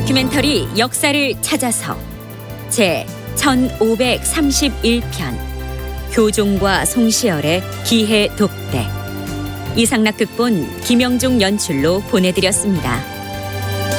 다큐멘터리 역사를 찾아서 제 1531편 교종과 송시열의 기해 독대, 이상락 극본, 김영중 연출로 보내드렸습니다.